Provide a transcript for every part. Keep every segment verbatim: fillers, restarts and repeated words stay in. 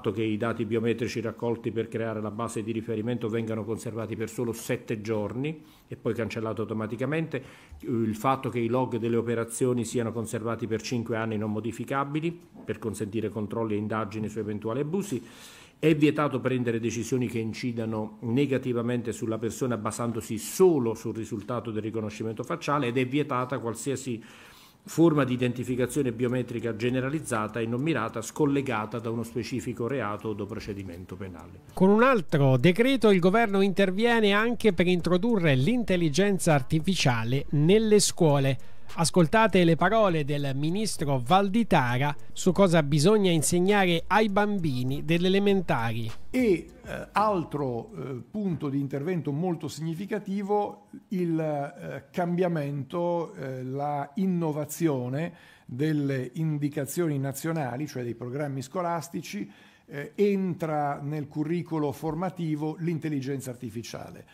fatto che i dati biometrici raccolti per creare la base di riferimento vengano conservati per solo sette giorni e poi cancellati automaticamente, il fatto che i log delle operazioni siano conservati per cinque anni non modificabili per consentire controlli e indagini su eventuali abusi. È vietato prendere decisioni che incidano negativamente sulla persona basandosi solo sul risultato del riconoscimento facciale, ed è vietata qualsiasi forma di identificazione biometrica generalizzata e non mirata scollegata da uno specifico reato o da procedimento penale. Con un altro decreto il governo interviene anche per introdurre l'intelligenza artificiale nelle scuole. Ascoltate le parole del ministro Valditara su cosa bisogna insegnare ai bambini delle elementari. E eh, altro eh, punto di intervento molto significativo, il eh, cambiamento, eh, la innovazione delle indicazioni nazionali, cioè dei programmi scolastici. Eh, entra nel curricolo formativo l'intelligenza artificiale,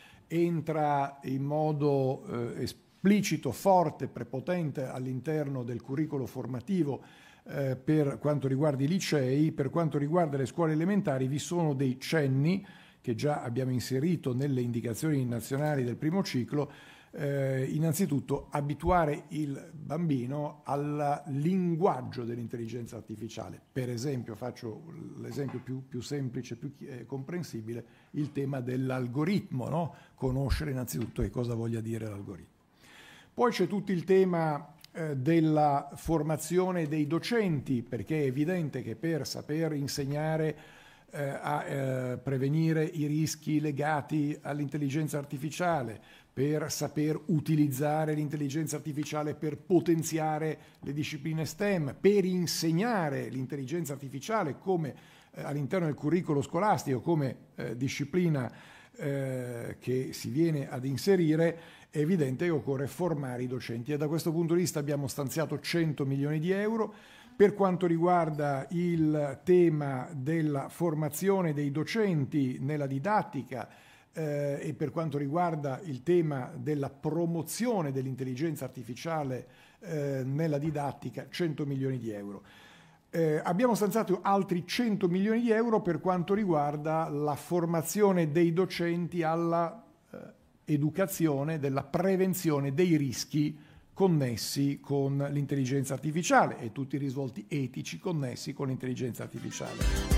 entra in modo eh, esplicito, forte, prepotente all'interno del curricolo formativo eh, per quanto riguarda i licei. Per quanto riguarda le scuole elementari vi sono dei cenni che già abbiamo inserito nelle indicazioni nazionali del primo ciclo. Eh, innanzitutto abituare il bambino al linguaggio dell'intelligenza artificiale. Per esempio, faccio l'esempio più, più semplice, più eh, comprensibile, il tema dell'algoritmo, no? Conoscere innanzitutto che cosa voglia dire l'algoritmo. Poi c'è tutto il tema eh, della formazione dei docenti, perché è evidente che per saper insegnare eh, a eh, prevenire i rischi legati all'intelligenza artificiale, per saper utilizzare l'intelligenza artificiale per potenziare le discipline STEM, per insegnare l'intelligenza artificiale come eh, all'interno del curricolo scolastico come eh, disciplina eh, che si viene ad inserire, è evidente che occorre formare i docenti, e da questo punto di vista abbiamo stanziato cento milioni di euro. Per quanto riguarda il tema della formazione dei docenti nella didattica eh, e per quanto riguarda il tema della promozione dell'intelligenza artificiale eh, nella didattica, cento milioni di euro. Eh, abbiamo stanziato altri cento milioni di euro per quanto riguarda la formazione dei docenti alla eh, educazione della prevenzione dei rischi connessi con l'intelligenza artificiale e tutti i risvolti etici connessi con l'intelligenza artificiale.